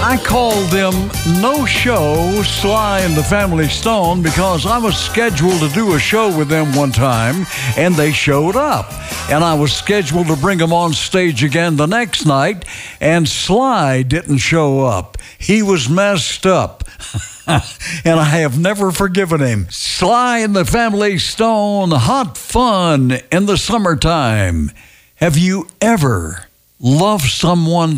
I called them No Show, Sly and the Family Stone, because I was scheduled to do a show with them one time, and they showed up. And I was scheduled to bring them on stage again the next night, and Sly didn't show up. He was messed up. And I have never forgiven him. Sly and the Family Stone, hot fun in the summertime. Have you ever loved someone